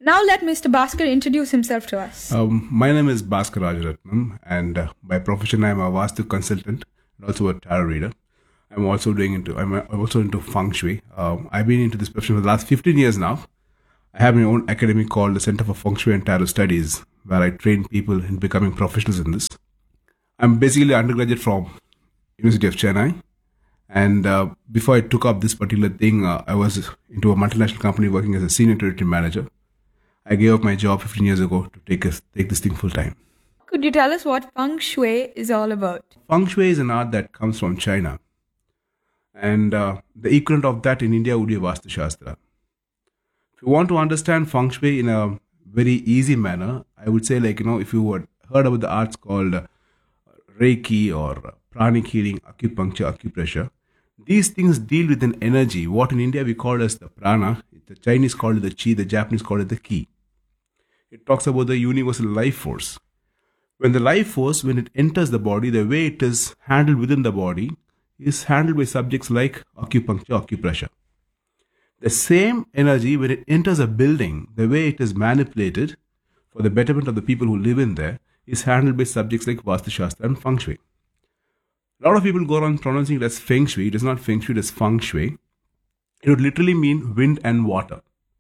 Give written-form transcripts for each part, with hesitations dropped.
Now let Mr. Bhaskar introduce himself to us. My name is Bhaskar Rajaratnam, and by profession I'm a Vastu consultant and also a tarot reader. I'm also into feng shui. I've been into this profession for the last 15 years now. I have my own academy called the Center for Feng Shui and Tarot Studies, where I train people in becoming professionals in this. I'm basically an undergraduate from University of Chennai, and before I took up this particular thing, I was into a multinational company working as a senior territory manager. I gave up my job 15 years ago to take this thing full time. Could you tell us what feng shui is all about? Feng shui is an art that comes from China, and the equivalent of that in India would be Vastu Shastra. If you want to understand feng shui in a very easy manner, I would say, if you had heard about the arts called Reiki or pranic healing, acupuncture, acupressure, these things deal with an energy. What in India we call as the prana, the Chinese call it the chi, the Japanese call it the ki. It talks about the universal life force. When the life force, when it enters the body, the way it is handled within the body is handled by subjects like acupuncture, acupressure. The same energy, when it enters a building, the way it is manipulated for the betterment of the people who live in there is handled by subjects like Vastu Shastra and Feng Shui. A lot of people go around pronouncing it as Feng Shui. It is not Feng Shui, it is Feng Shui. It would literally mean wind and water.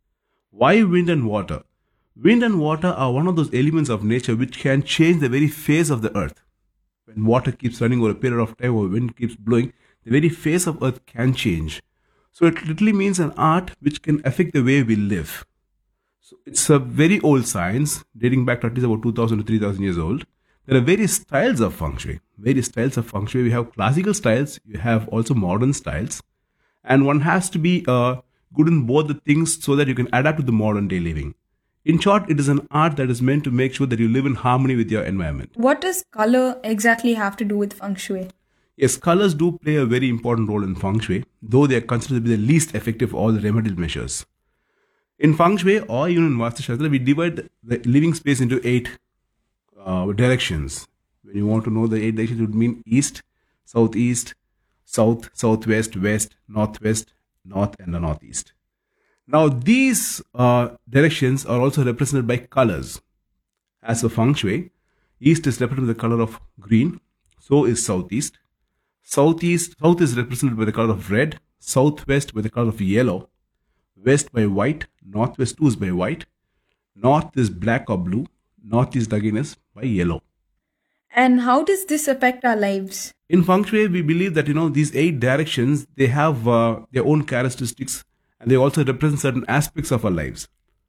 Why wind and water? Wind and water are one of those elements of nature which can change the very face of the earth. When water keeps running over a period of time or wind keeps blowing, the very face of earth can change. So it literally means an art which can affect the way we live. So it's a very old science, dating back to at least about 2,000 to 3,000 years old. There are various styles of feng shui. We have classical styles, you have also modern styles. And one has to be good in both the things so that you can adapt to the modern day living. In short, it is an art that is meant to make sure that you live in harmony with your environment. What does color exactly have to do with feng shui? Yes, colors do play a very important role in feng shui, though they are considered to be the least effective of all the remedial measures. In feng shui or even in Vastu Shastra, we divide the living space into 8 directions. When you want to know the 8 directions, it would mean east, southeast, south, southwest, west, northwest, north, and the northeast. Now, these directions are also represented by colors. As for feng shui, east is represented by the color of green, so is southeast. South is represented by the color of red, southwest by the color of yellow, west by white, northwest too is by white, north is black or blue, northeast again is by yellow. And how does this affect our lives? In feng shui, we believe that these 8 directions, they have their own characteristics, and they also represent certain aspects of our lives.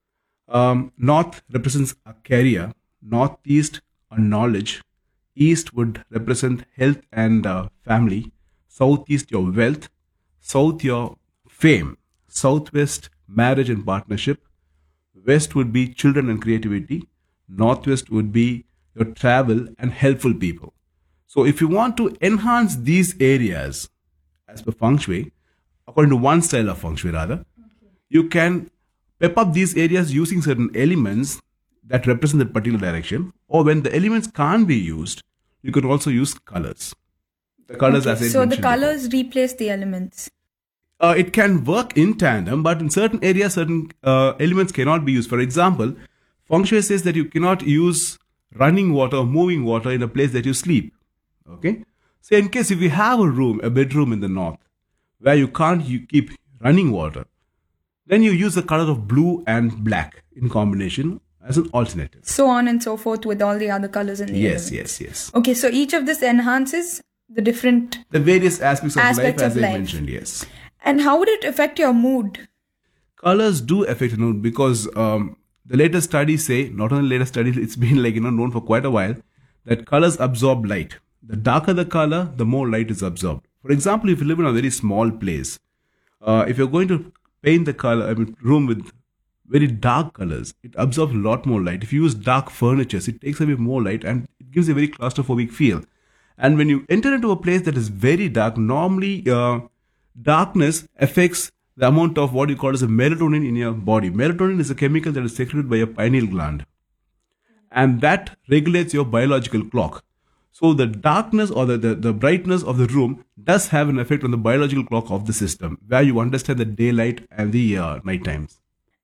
North represents a career, northeast a knowledge, east would represent health and family, southeast your wealth, south your fame, southwest marriage and partnership, west would be children and creativity, northwest would be your travel and helpful people. So if you want to enhance these areas as per feng shui, according to one style of feng shui rather, you can pep up these areas using certain elements that represent that particular direction, or when the elements can't be used, you can also use colors. The colors, as I so mentioned the colors before, replace the elements. It can work in tandem, but in certain areas, certain elements cannot be used. For example, feng shui says that you cannot use running water or moving water in a place that you sleep. Okay? So in case if you have a bedroom in the north, where you can't keep running water, then you use the color of blue and black in combination as an alternative. So on and so forth with all the other colors in the Yes. Okay, so each of this enhances the various aspects of life, as I mentioned, yes. And how would it affect your mood? Colors do affect your mood because the latest studies say, not only latest studies, it's been known for quite a while, that colors absorb light. The darker the color, the more light is absorbed. For example, if you live in a very small place, if you're going to paint the room with very dark colors, it absorbs a lot more light. If you use dark furnitures, it takes away more light and it gives a very claustrophobic feel. And when you enter into a place that is very dark, normally darkness affects the amount of what you call as a melatonin in your body. Melatonin is a chemical that is secreted by your pineal gland, and that regulates your biological clock. So the darkness or the brightness of the room does have an effect on the biological clock of the system, where you understand the daylight and the night times.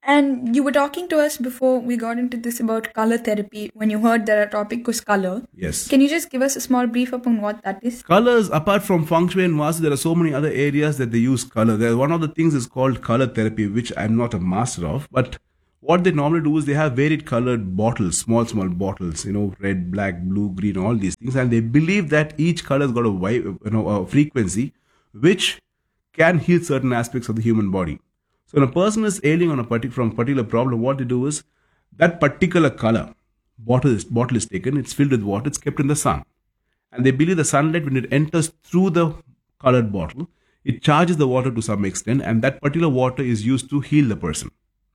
And you were talking to us before we got into this about color therapy when you heard that our topic was color. Yes. Can you just give us a small brief upon what that is? Colors, apart from feng shui and vastu, there are so many other areas that they use color. One of the things is called color therapy, which I'm not a master of. But what they normally do is they have varied colored bottles, small bottles, red, black, blue, green, all these things. And they believe that each color has got a frequency which can heal certain aspects of the human body. So when a person is ailing on from a particular problem, what they do is that particular color bottle is taken, it's filled with water, it's kept in the sun. And they believe the sunlight, when it enters through the colored bottle, it charges the water to some extent, and that particular water is used to heal the person.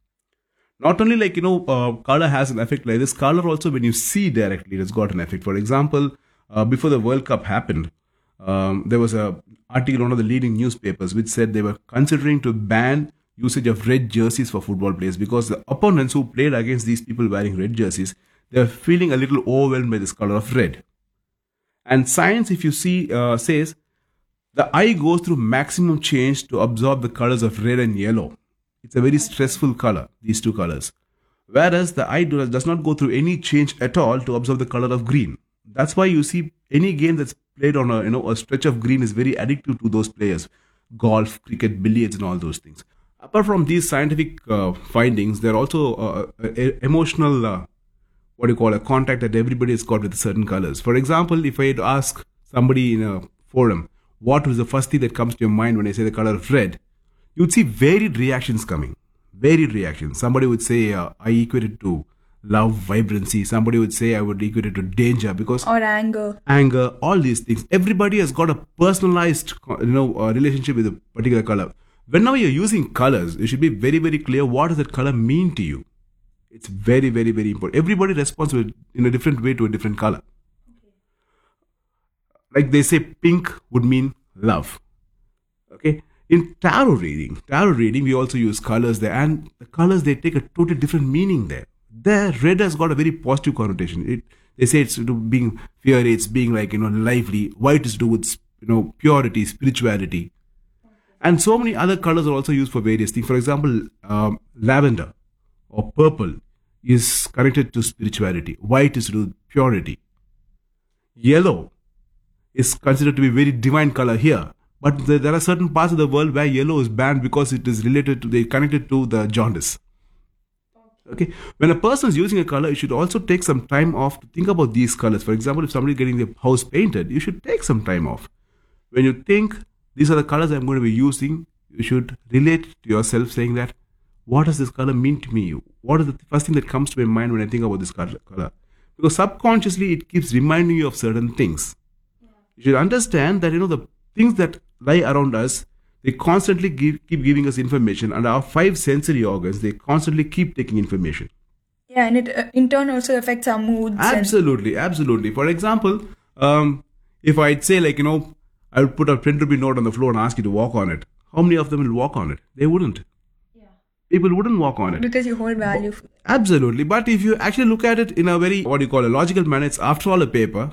Not only color has an effect like this, color also when you see directly, it has got an effect. For example, before the World Cup happened, there was an article in one of the leading newspapers which said they were considering to ban usage of red jerseys for football players because the opponents who played against these people wearing red jerseys, they were feeling a little overwhelmed by this color of red. And science, if you see, says the eye goes through maximum change to absorb the colors of red and yellow. It's a very stressful color, these two colors. Whereas the eye does not go through any change at all to absorb the color of green. That's why you see any game that's played on a stretch of green is very addictive to those players. Golf, cricket, billiards, and all those things. Apart from these scientific findings, there are also emotional, a contact that everybody has got with certain colors. For example, if I had to ask somebody in a forum, what was the first thing that comes to your mind when I say the color of red? You'd see varied reactions coming. Varied reactions. Somebody would say, I equate it to love, vibrancy. Somebody would say, I would equate it to danger because... Or anger. Anger, all these things. Everybody has got a personalized, relationship with a particular color. Whenever you're using colors, you should be very, very clear what does that color mean to you. It's very, very, very important. Everybody responds in a different way to a different color. Okay. Like they say pink would mean love. Okay. In tarot reading, we also use colors there. And the colors, they take a totally different meaning there. There, red has got a very positive connotation. They say it's to do being fiery, it's being lively. White is to do with, purity, spirituality. And so many other colors are also used for various things. For example, lavender or purple is connected to spirituality. White is to do with purity. Yellow is considered to be a very divine color here. But there are certain parts of the world where yellow is banned because it is connected to the jaundice. Okay. When a person is using a color, you should also take some time off to think about these colors. For example, if somebody is getting their house painted, you should take some time off. When you think, these are the colors I'm going to be using, you should relate to yourself saying that, what does this color mean to me? What is the first thing that comes to my mind when I think about this color? Because subconsciously, it keeps reminding you of certain things. Yeah. You should understand that, the things that lie around us, they constantly keep giving us information. And our 5 sensory organs, they constantly keep taking information. Yeah, and it in turn also affects our moods. Absolutely. For example, if I'd say I would put a print rupee note on the floor and ask you to walk on it. How many of them will walk on it? They wouldn't. Yeah. People wouldn't walk on it. Because you hold value. Absolutely. But if you actually look at it in a very, a logical manner, it's after all a paper.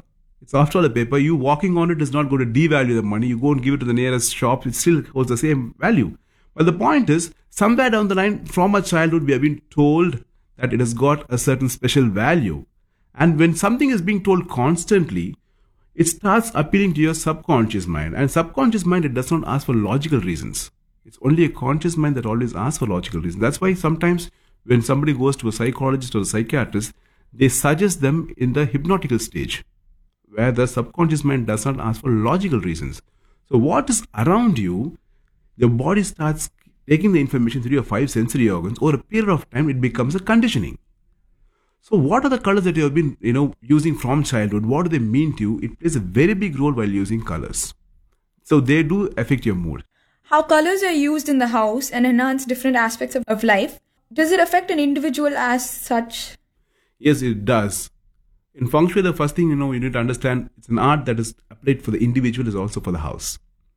You walking on it is not going to devalue the money. You go and give it to the nearest shop. It still holds the same value. But the point is, somewhere down the line, from our childhood, we have been told that it has got a certain special value. And when something is being told constantly, it starts appealing to your subconscious mind. And subconscious mind, it does not ask for logical reasons. It's only a conscious mind that always asks for logical reasons. That's why sometimes when somebody goes to a psychologist or a psychiatrist, they suggest them in the hypnotical stage, where the subconscious mind does not ask for logical reasons. So what is around you, your body starts taking the information through your 5 sensory organs. Over a period of time, it becomes a conditioning. So what are the colors that you have been, using from childhood? What do they mean to you? It plays a very big role while using colors. So they do affect your mood. How colors are used in the house and enhance different aspects of life. Does it affect an individual as such? Yes, it does. In feng shui, the first thing you need to understand, it's an art that is applied for the individual, is also for the house.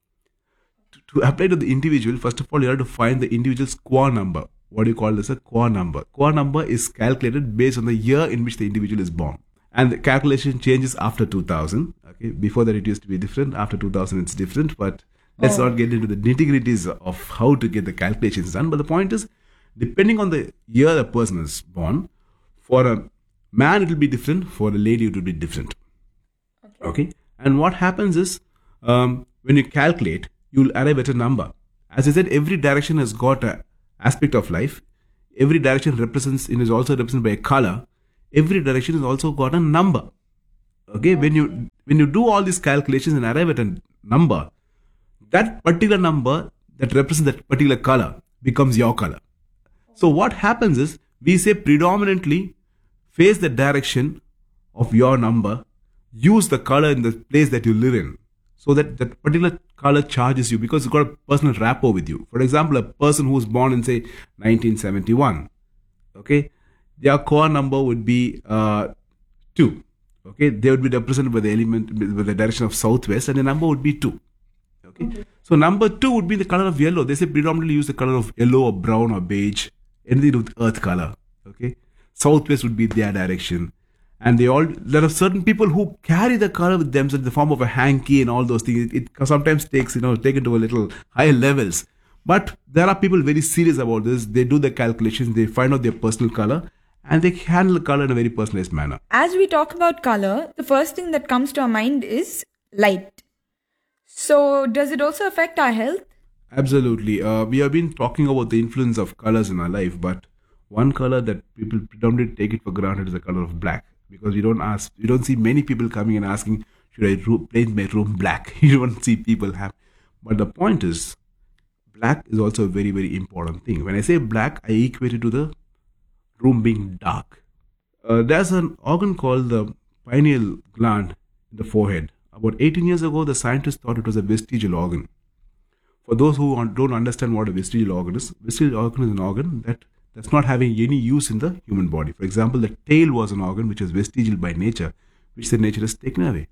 To apply to the individual, first of all, you have to find the individual's core number. What do you call this? A core number. Core number is calculated based on the year in which the individual is born. And the calculation changes after 2000. Okay, before that it used to be different. After 2000 it's different. But let's not get into the nitty-gritties of how to get the calculations done. But the point is, depending on the year a person is born, for a man it will be different, for a lady it will be different. Okay. And what happens is, when you calculate, you'll arrive at a number. As I said, every direction has got an aspect of life. Every direction is also represented by a color. Every direction has also got a number. Okay. When you do all these calculations and arrive at a number, that particular number that represents that particular color becomes your color. So what happens is, we say predominantly face the direction of your number, use the color in the place that you live in, so that that particular color charges you because it's got a personal rapport with you. For example, a person who was born in, say, 1971, okay, their core number would be 2. Okay, they would be represented by the element with the direction of southwest, and the number would be 2. Okay. So number 2 would be the color of yellow. They say predominantly use the color of yellow or brown or beige, anything with earth color. Okay. Southwest would be their direction. And there are certain people who carry the color with themselves in the form of a hanky and all those things. It sometimes takes, taken to a little higher levels. But there are people very serious about this. They do the calculations, they find out their personal color, and they handle color in a very personalized manner. As we talk about color, the first thing that comes to our mind is light. So, does it also affect our health? Absolutely. We have been talking about the influence of colors in our life, but one color that people predominantly take it for granted is the color of black. Because you don't see many people coming and asking, should I paint my room black? You don't see people have. But the point is, black is also a very, very important thing. When I say black, I equate it to the room being dark. There's an organ called the pineal gland in the forehead. About 18 years ago, the scientists thought it was a vestigial organ. For those who don't understand what a vestigial organ is an organ that does not having any use in the human body. For example, the tail was an organ which is vestigial by nature, which the nature has taken away.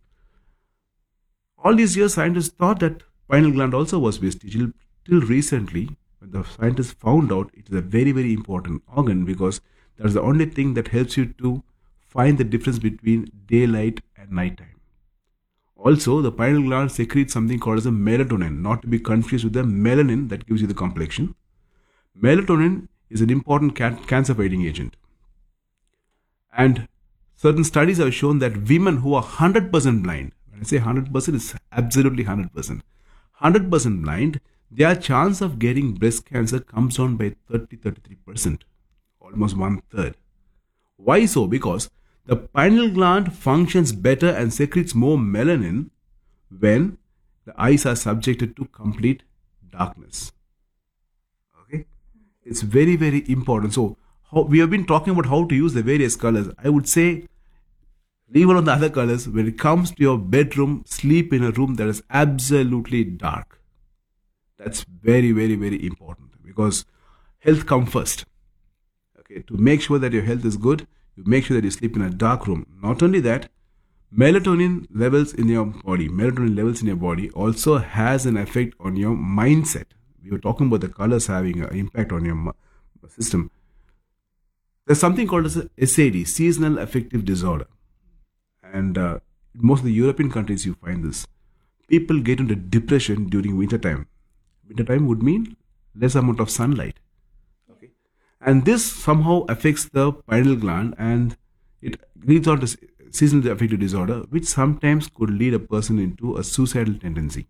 All these years, scientists thought that pineal gland also was vestigial, till recently, when the scientists found out it is a very, very important organ, because that's the only thing that helps you to find the difference between daylight and nighttime. Also, the pineal gland secretes something called as a melatonin, not to be confused with the melanin that gives you the complexion. Melatonin is an important cancer-fighting agent. And certain studies have shown that women who are 100% blind, when I say 100%, it's absolutely 100%. 100% blind, their chance of getting breast cancer comes down by 33%, almost 1/3. Why so? Because the pineal gland functions better and secretes more melanin when the eyes are subjected to complete darkness. Okay? It's very, very important. So, we have been talking about how to use the various colors. I would say, leave alone the other colors. When it comes to your bedroom, sleep in a room that is absolutely dark. That's very, very, very important, because health comes first. Okay, to make sure that your health is good, you make sure that you sleep in a dark room. Not only that, melatonin levels in your body also has an effect on your mindset. We were talking about the colors having an impact on your system. There's something called as SAD, seasonal affective disorder. And most of the European countries you find this. People get into depression during winter time. Winter time would mean less amount of sunlight. Okay. And this somehow affects the pineal gland, and it leads on to seasonal affective disorder, which sometimes could lead a person into a suicidal tendency.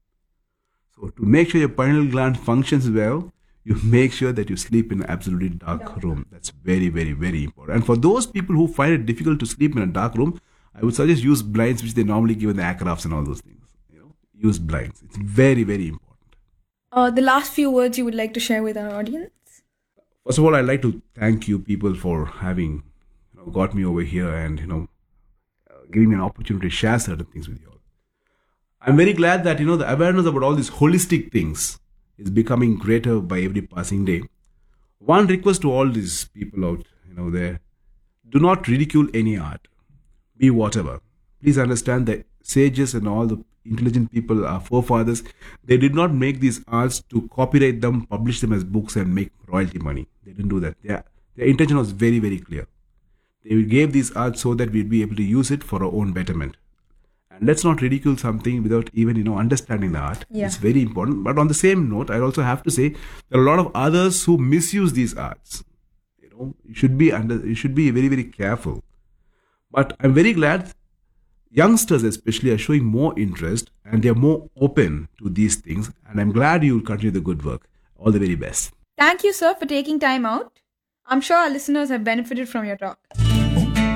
So to make sure your pineal gland functions well, you make sure that you sleep in an absolutely dark room. That's very, very, very important. And for those people who find it difficult to sleep in a dark room, I would suggest use blinds, which they normally give in the aircrafts and all those things. Use blinds. It's very, very important. The last few words you would like to share with our audience? First of all, I'd like to thank you people for having got me over here and giving me an opportunity to share certain things with you all. I'm very glad that the awareness about all these holistic things is becoming greater by every passing day. One request to all these people out there: do not ridicule any art, be whatever. Please understand that sages and all the intelligent people, our forefathers, they did not make these arts to copyright them, publish them as books and make royalty money. They didn't do that. Their intention was very, very clear. They gave these arts so that we'd be able to use it for our own betterment. And let's not ridicule something without even understanding the art. Yeah. It's very important. But on the same note, I also have to say there are a lot of others who misuse these arts. You should be very, very careful. But I'm very glad youngsters especially are showing more interest and they're more open to these things. And I'm glad you'll continue the good work. All the very best. Thank you, sir, for taking time out. I'm sure our listeners have benefited from your talk.